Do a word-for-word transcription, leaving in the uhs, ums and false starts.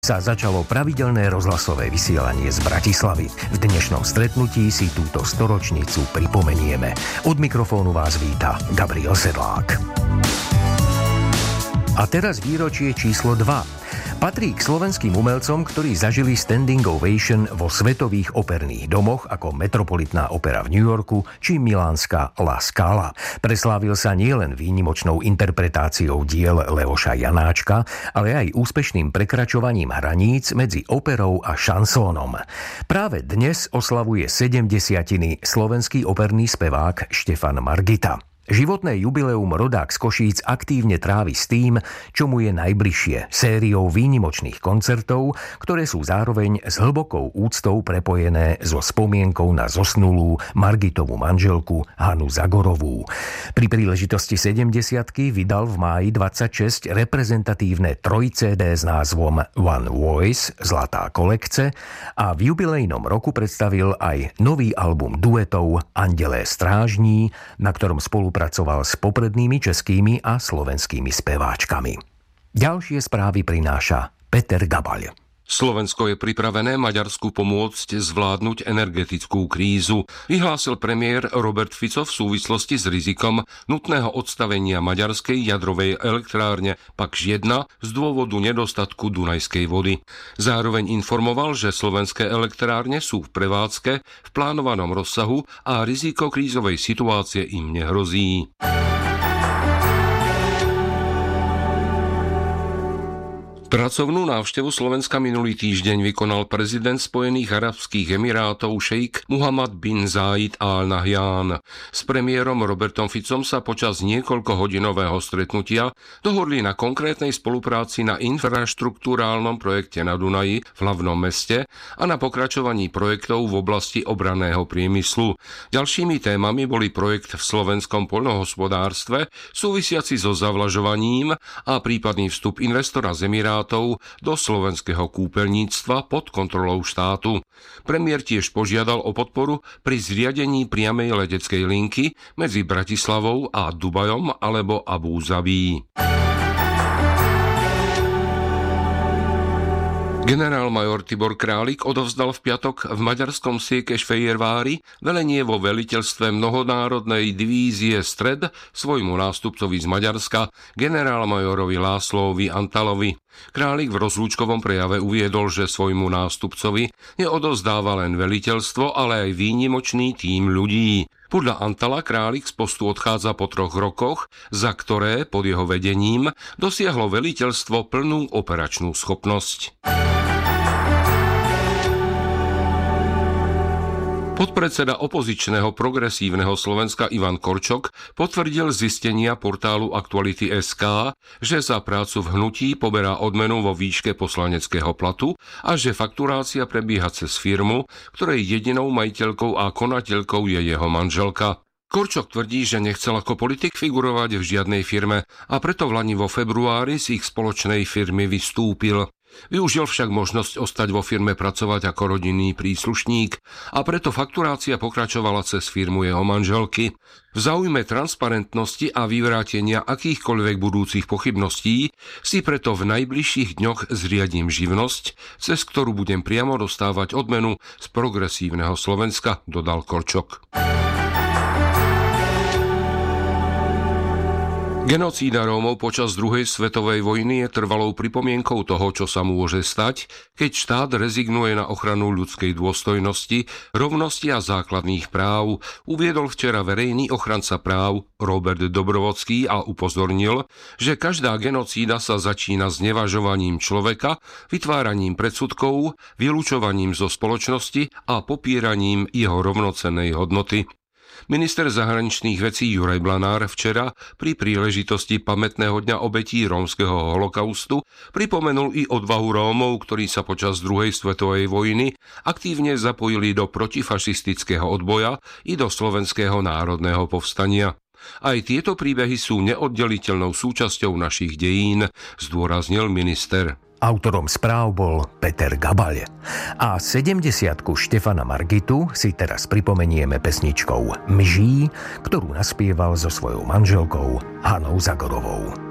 sa začalo pravidelné rozhlasové vysielanie z Bratislavy. V dnešnom stretnutí si túto storočnicu pripomenieme. Od mikrofónu vás víta Gabriel Sedlák. A teraz výročie číslo dva. Patrí k slovenským umelcom, ktorí zažili standing ovation vo svetových operných domoch ako Metropolitná opera v New Yorku či milánska La Scala. Preslávil sa nielen výnimočnou interpretáciou diel Leoša Janáčka, ale aj úspešným prekračovaním hraníc medzi operou a šansónom. Práve dnes oslavuje sedemdesiatiny slovenský operný spevák Štefan Margita. Životné jubileum rodák z Košíc aktívne trávi s tým, čo mu je najbližšie, sériou výnimočných koncertov, ktoré sú zároveň s hlbokou úctou prepojené so spomienkou na zosnulú Margitovú manželku Hanu Zagorovú. Pri príležitosti sedemdesiatky vydal v máji dvadsaťšesť reprezentatívne troj cé dé s názvom One Voice, Zlatá kolekce, a v jubilejnom roku predstavil aj nový album duetov Andelé strážní, na ktorom spolupracoval pracoval s poprednými českými a slovenskými speváčkami. Ďalšie správy prináša Peter Gabaľ. Slovensko je pripravené Maďarsku pomôcť zvládnuť energetickú krízu, vyhlásil premiér Robert Fico v súvislosti s rizikom nutného odstavenia maďarskej jadrovej elektrárne Pakš jeden z dôvodu nedostatku dunajskej vody. Zároveň informoval, že slovenské elektrárne sú v prevádzke v plánovanom rozsahu a riziko krízovej situácie im nehrozí. Pracovnú návštevu Slovenska minulý týždeň vykonal prezident Spojených arabských emirátov šejk Muhammad bin Zayed Al Nahyan. S premiérom Robertom Ficom sa počas niekoľkohodinového stretnutia dohodli na konkrétnej spolupráci na infraštruktúrálnom projekte na Dunaji v hlavnom meste a na pokračovaní projektov v oblasti obranného priemyslu. Ďalšími témami boli projekt v slovenskom poľnohospodárstve súvisiaci so zavlažovaním a prípadný vstup investora z Emirátov do slovenského kúpeľníctva pod kontrolou štátu. Premiér tiež požiadal o podporu pri zriadení priamej leteckej linky medzi Bratislavou a Dubajom alebo Abu Zabí. Generálmajor Tibor Králik odovzdal v piatok v maďarskom Székesfehérvári velenie vo veliteľstve mnohonárodnej divízie Stred svojmu nástupcovi z Maďarska, generálmajorovi Lászlóvi Antalovi. Králik v rozlúčkovom prejave uviedol, že svojmu nástupcovi neodovzdáva len veliteľstvo, ale aj výnimočný tím ľudí. Podľa Antala Králik z postu odchádza po troch rokoch, za ktoré pod jeho vedením dosiahlo veliteľstvo plnú operačnú schopnosť. Podpredseda opozičného progresívneho Slovenska Ivan Korčok potvrdil zistenia portálu Aktuality bodka es ká, že za prácu v hnutí poberá odmenu vo výške poslaneckého platu a že fakturácia prebieha cez firmu, ktorej jedinou majiteľkou a konateľkou je jeho manželka. Korčok tvrdí, že nechcel ako politik figurovať v žiadnej firme a preto vlani vo februári z ich spoločnej firmy vystúpil. Využil však možnosť ostať vo firme pracovať ako rodinný príslušník a preto fakturácia pokračovala cez firmu jeho manželky. V záujme transparentnosti a vyvrátenia akýchkoľvek budúcich pochybností si preto v najbližších dňoch zriadím živnosť, cez ktorú budem priamo dostávať odmenu z progresívneho Slovenska, dodal Korčok. Genocída Rómov počas druhej svetovej vojny je trvalou pripomienkou toho, čo sa môže stať, keď štát rezignuje na ochranu ľudskej dôstojnosti, rovnosti a základných práv, uviedol včera verejný ochranca práv Robert Dobrovodský a upozornil, že každá genocída sa začína znevažovaním človeka, vytváraním predsudkov, vylúčovaním zo spoločnosti a popieraním jeho rovnocennej hodnoty. Minister zahraničných vecí Juraj Blanár včera pri príležitosti pamätného dňa obetí rómskeho holokaustu pripomenul i odvahu Rómov, ktorí sa počas druhej svetovej vojny aktívne zapojili do protifašistického odboja i do slovenského národného povstania. Aj tieto príbehy sú neoddeliteľnou súčasťou našich dejín, zdôraznil minister. Autorom správ bol Peter Gabaľ. A sedemdesiatku Štefana Margitu si teraz pripomenieme pesničkou Mží, ktorú naspieval so svojou manželkou Hanou Zagorovou.